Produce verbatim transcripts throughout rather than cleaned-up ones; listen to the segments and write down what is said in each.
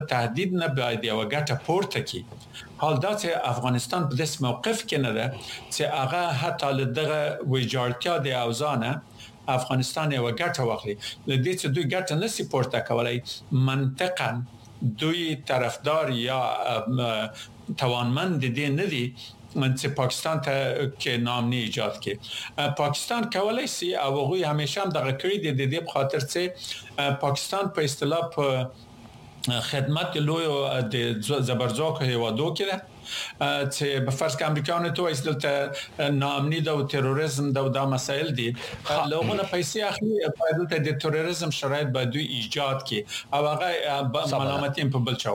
تهدید نه باید یو ګټه پورته کی. حال دا چې افغانستان په داس موقف کې نه ده چې هغه حتی له دغه ویجاړتیا د اوزانه افغانستان یو ګټه واخلي. لدې چې دوی ګټه نسی پورته کولای منطقاً دوی طرفدار یا توانمند دي نه دي چې پاکستان ته کې نامني ایجاد کړي. پاکستان کولای شي او هغه همیشه هم دغه کړی دي د دې په خاطر چې پاکستان په اصطلاح په خدمت لوی د زبرځواکو هیوادو کې ده چې په فرض کې امریکایانو ته وایي دلته ناامني ده او تروریزم ده او دا مسایل دي لومونه پیسې اخلي باید د تروریزم شرایط باید دوی ایجاد کړي او هغه ملامت یې په بل چا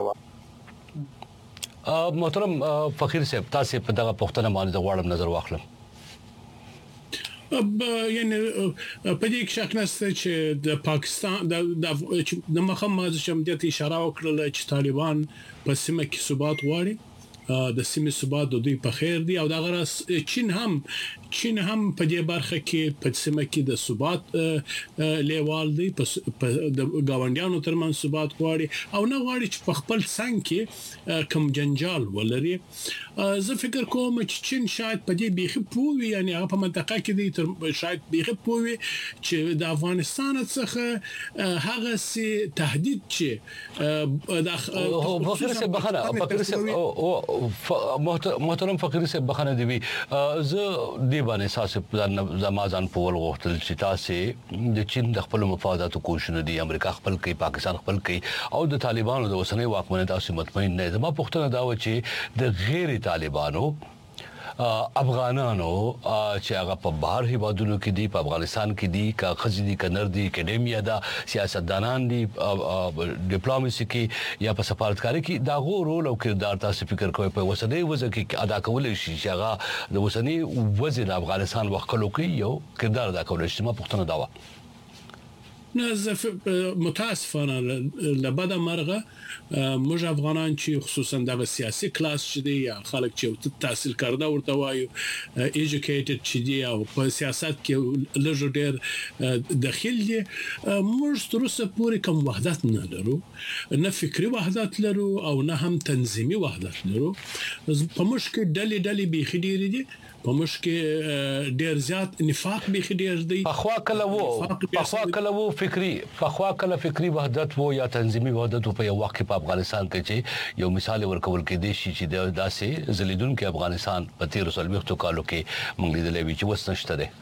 محترم فقیر صاحب تاسو په دغه پښتنه باندې غواړم نظر واخلم. یعنی په دې کې شک نشته چې د پاکستان د د مخامخ شمدیت اشاره وکړه چې طالبان په سیمه کې ثبات غواړي د سیمې ثبات د دوی په خیر دی او د غرس چین هم چین هم په دې برخه کې په سیمه کې د ثبات لیوال دی په د گاونډیانو ترمن ثبات غواړي او نه غواړي چې په خپل څنګ کې کم جنجال ولري. زه فکر کوم چې چین شاید په دې بیخي پوي یعنی هغه په منطقه کې دی شاید بیخي پوي چې د افغانستان څخه هغه سي تهدید چې د فقیر صاحب بخنه فقیر صاحب محترم فقیر صاحب بخنه دی زه دی باندې اساس زمازان په ول غوښتل چې تاسو د چین د خپل مفاداتو کوشش دي امریکا خپل کوي پاکستان خپل کوي او د طالبانو د وسنۍ واکمنۍ تاسو مطمئن نه زما پښتنه دا و چې د غیر طالبانو افغانانو چې هغه په بهر هیوادونو کې دي په افغانستان کې دي کا خزي دي کنر دي اکیډمیا دا سیاستدانان دي ډیپلوماسي کې یا په سفارتکاري کې دا غو رول او کردار تاسو فکر کوئ په وسنۍ وځ کې ادا کولای شي چې هغه د وسنۍ وځ د افغانستان وکړو کې یو کردار ادا کولای شي ما پښتنه دا و نه متاسفانه لبد مرغه موږ افغانان چې خصوصا د سیاسي کلاس چې دی یا خلک چې تحصیل کرده ورته وایو ایجوکیټډ چې دی او په سیاست کې لږ ډېر داخل دي موږ تر اوسه پورې کوم وحدت نه لرو نه فکری وحدت لرو او نه هم تنظیمي وحدت لرو په موږ کې ډلې ډلې بيخي ډېرې دي په موږ کې ډېر زیات نفاق بيخي ډېر دی اخوا کله وو اخوا کله وو فکری اخوا کله فکری وحدت وو یا تنظیمي وحدت په یو وخت په افغانستان کې چې یو مثال ورکول کې دي چې داسې زلیدون کې افغانستان په تیر سلويختو کالو کې مونږ لیدلې وی چې وسنشته ده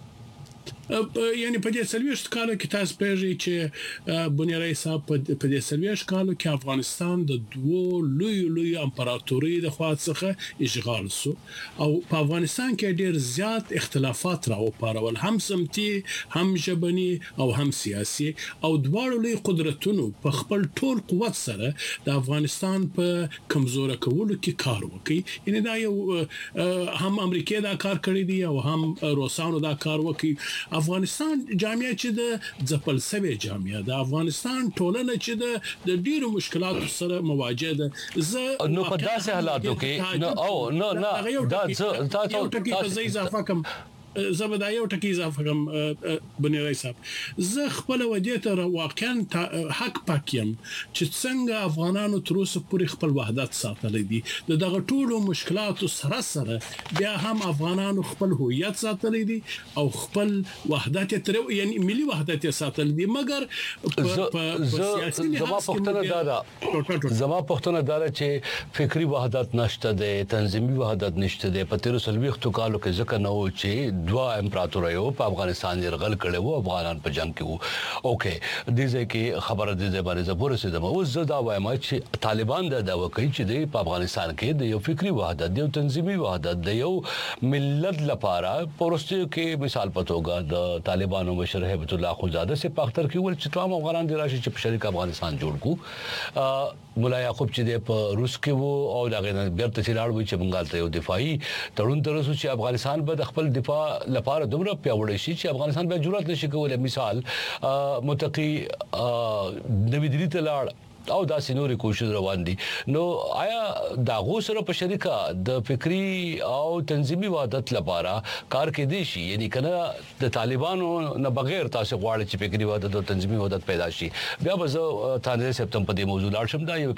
یعنی په دې سلويشت کالو کې تاسو پیژې چې بنیادی صاحب په دې سلويشت کالو کې افغانستان د دوه لوی لوی امپراتوري د خوا څخه اشغال سو او په افغانستان کې ډېر زیات اختلافات راوپارول هم سمتي هم ژبني او هم سیاسي او دواړو لوی قدرتونو په خپل ټول قوت سره د افغانستان په کمزوري کولو کې کار وکړي یعنی دا یو هم امریکا دا کار کړی دی او هم روسانو دا کار وکړي. افغانستان جامعه چې د ځپلسوي جامعه د افغانستان ټولنه چې د ډیرو مشکلاتو سره مواجه ده زه نو په داسې حالاتو کې نو او نو نه دا تاسو تاسو اضافه کوم زبدا یو ټکی اضافه کوم بنیادی صاحب زه خپل ودیته واقعا حق پکیم چې څنګه افغانانو تر اوسه پورې خپل وحدت ساتلې دي دغه ټولو مشکلاتو سره سره بیا هم افغانانو خپل هویت ساتلې دي او خپل وحدت تر یعنی ملي وحدت ساتلې دي مګر زما پښتنه دا زما پښتنه دا چې فکری وحدت نشته ده تنظیمي وحدت نشته ده په تیر سلويختو کالو کې ځکه نو چې دوا امپراتوریو په افغانستان يرغل کړي وو افغانان په جنگ کې وو اوکې دځه کې خبره دې باندې زبر سي دمو زه دا وایم چې طالبان دا دوا کوي چې د افغانستان کې د یو فکری وحدت د تنظیمي وحدت د یو ملت لپاره پرسته کې مثال پتوګه د طالبانو مشر هیبت الله خلزاده سي پختر کې ول چې تمام افغانان د راشي چې په شریک افغانستان جوړ کو مولا یعقوب چې په روس کې وو او دغه بیرته چې لاړ چې بنگال ته یو دفاعي تړون ترسو چې افغانستان به خپل دفاع لپاره دومره پیاوړی شي چې افغانستان به جرأت نشي کولای مثال متقي نوی دلی ته لاړ او دا سينوري کوشش روان دي نو آیا دا غو سره په شریکه د فکری او تنظیمي وحدت لپاره کار کې دي شي یعنی کنه د طالبانو نه بغیر تاسو غواړئ چې فکری وحدت او تنظیمي وحدت پیدا شي بیا به زه تاسو سپتم په دې موضوع لاړ شم دا یو